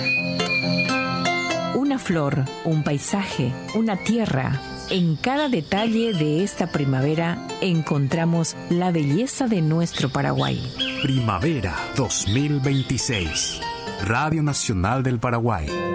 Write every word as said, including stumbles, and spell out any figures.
Una flor, un paisaje, una tierra. En cada detalle de esta primavera encontramos la belleza de nuestro Paraguay. Primavera dos mil veintiséis. Radio Nacional del Paraguay.